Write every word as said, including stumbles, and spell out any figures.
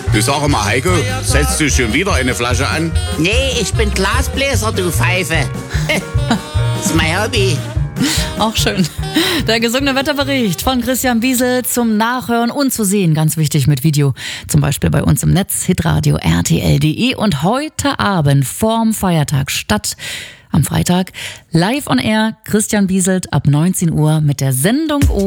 Du, sag mal, Heiko, setzt du schon wieder eine Flasche an? Nee, ich bin Glasbläser, du Pfeife. Das ist mein Hobby. Auch schön. Der gesungene Wetterbericht von Christian Biesel zum Nachhören und zu sehen, ganz wichtig mit Video. Zum Beispiel bei uns im Netz, hitradio r t l punkt d e und heute Abend vorm Feiertag statt am Freitag live on air Christian Biesel ab neunzehn Uhr mit der Sendung O.